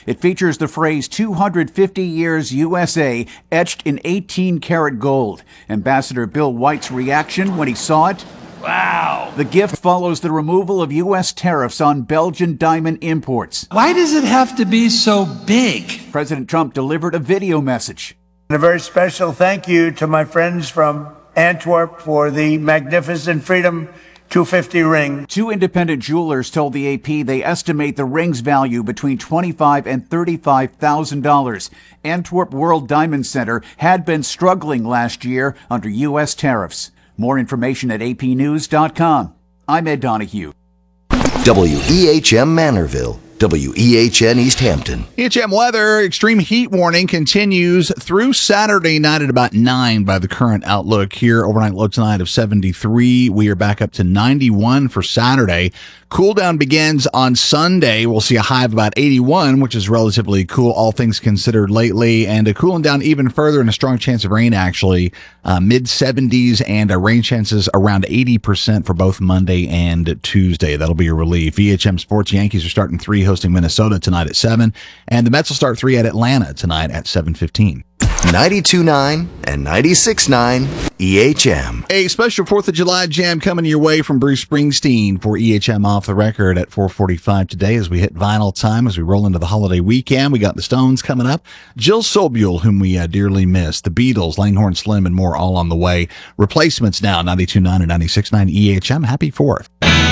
It features the phrase 250 years USA etched in 18-karat gold. Ambassador Bill White's reaction when he saw it? Wow! The gift follows the removal of U.S. tariffs on Belgian diamond imports. Why does it have to be so big? President Trump delivered a video message. And a very special thank you to my friends from Antwerp for the magnificent Freedom 250 ring. Two independent jewelers told the AP they estimate the ring's value between $25,000 and $35,000. Antwerp World Diamond Center had been struggling last year under U.S. tariffs. More information at apnews.com. I'm Ed Donahue. WEHM Manorville, WEHN East Hampton. EHM weather, extreme heat warning continues through Saturday night at about 9 by the current outlook here. Overnight low tonight of 73. We are back up to 91 for Saturday. Cool down begins on Sunday. We'll see a high of about 81, which is relatively cool, all things considered lately, and a cooling down even further and a strong chance of rain, actually. Mid-70s and rain chances around 80% for both Monday and Tuesday. That'll be a relief. EHM Sports, Yankees are starting 3, hosting Minnesota tonight at 7, and the Mets will start 3 at Atlanta tonight at 7:15. 92.9 and 96.9 EHM. A special 4th of July jam coming your way from Bruce Springsteen for EHM Off the Record at 4:45 today as we hit vinyl time, as we roll into the holiday weekend. We got the Stones coming up, Jill Sobule, whom we dearly miss, the Beatles, Langhorne Slim, and more all on the way. Replacements now, 92.9 and 96.9 EHM. Happy 4th.